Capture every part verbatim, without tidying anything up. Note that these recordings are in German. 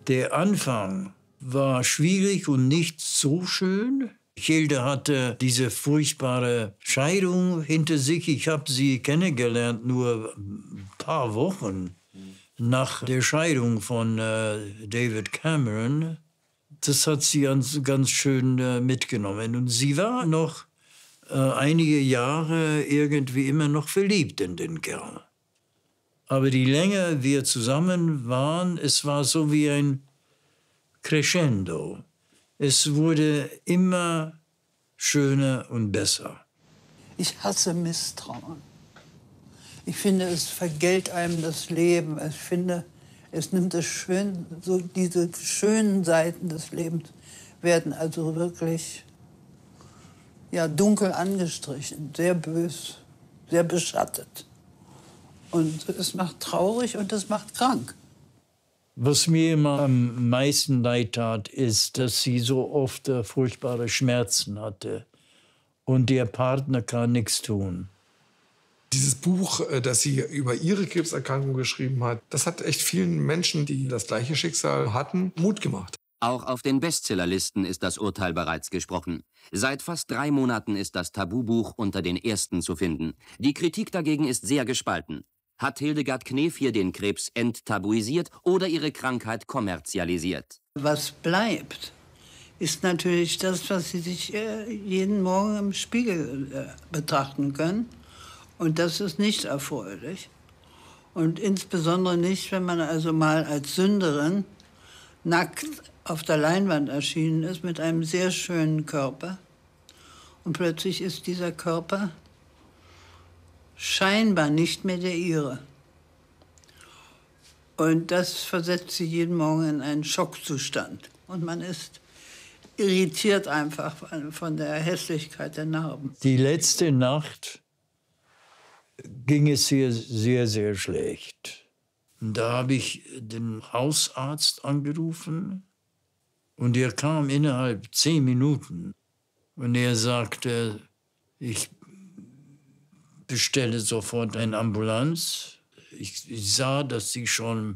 Der Anfang war schwierig und nicht so schön. Hilde hatte diese furchtbare Scheidung hinter sich. Ich habe sie kennengelernt nur ein paar Wochen nach der Scheidung von äh, David Cameron. Das hat sie ganz, ganz schön äh, mitgenommen. Und sie war noch äh, einige Jahre irgendwie immer noch verliebt in den Kerl. Aber je länger wir zusammen waren, es war so wie ein Crescendo. Es wurde immer schöner und besser. Ich hasse Misstrauen. Ich finde, es vergällt einem das Leben. Ich finde, es nimmt es schön, so diese schönen Seiten des Lebens werden also wirklich ja, dunkel angestrichen, sehr bös, sehr beschattet. Und es macht traurig und es macht krank. Was mir immer am meisten leid tat, ist, dass sie so oft äh, furchtbare Schmerzen hatte. Und der Partner kann nichts tun. Dieses Buch, das sie über ihre Krebserkrankung geschrieben hat, das hat echt vielen Menschen, die das gleiche Schicksal hatten, Mut gemacht. Auch auf den Bestsellerlisten ist das Urteil bereits gesprochen. Seit fast drei Monaten ist das Tabubuch unter den ersten zu finden. Die Kritik dagegen ist sehr gespalten. Hat Hildegard Knef hier den Krebs enttabuisiert oder ihre Krankheit kommerzialisiert? Was bleibt, ist natürlich das, was Sie sich äh, jeden Morgen im Spiegel äh, betrachten können. Und das ist nicht erfreulich. Und insbesondere nicht, wenn man also mal als Sünderin nackt auf der Leinwand erschienen ist mit einem sehr schönen Körper. Und plötzlich ist dieser Körper scheinbar nicht mehr der ihre. Und das versetzt sie jeden Morgen in einen Schockzustand. Und man ist irritiert einfach von der Hässlichkeit der Narben. Die letzte Nacht ging es ihr sehr, sehr schlecht. Und da habe ich den Hausarzt angerufen und er kam innerhalb zehn Minuten. Und er sagte, ich bestelle sofort eine Ambulanz. Ich, ich sah, dass sie schon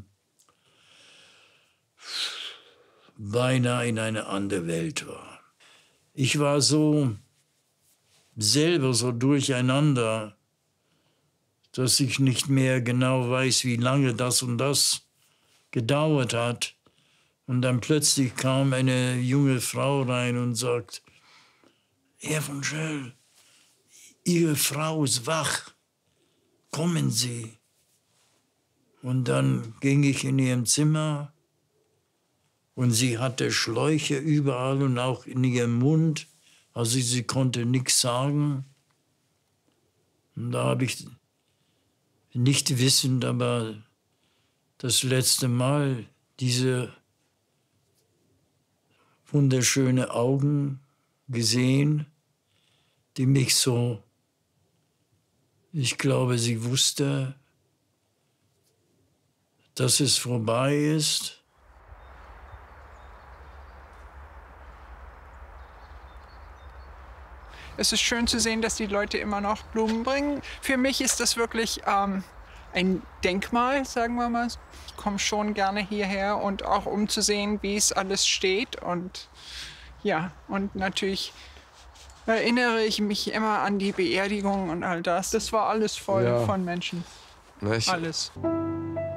beinahe in eine andere Welt war. Ich war so selber so durcheinander, dass ich nicht mehr genau weiß, wie lange das und das gedauert hat. Und dann plötzlich kam eine junge Frau rein und sagt, Herr von Schell, Ihre Frau ist wach, kommen Sie. Und dann ging ich in ihrem Zimmer und sie hatte Schläuche überall und auch in ihrem Mund. Also sie konnte nichts sagen. Und da habe ich nicht wissend, aber das letzte Mal diese wunderschöne Augen gesehen, die mich so, ich glaube, sie wusste, dass es vorbei ist. Es ist schön zu sehen, dass die Leute immer noch Blumen bringen. Für mich ist das wirklich ähm, ein Denkmal, sagen wir mal. Ich komme schon gerne hierher und auch um zu sehen, wie es alles steht. Und ja, und natürlich erinnere ich mich immer an die Beerdigung und all das. Das war alles voll ja. von Menschen. Na, ich alles.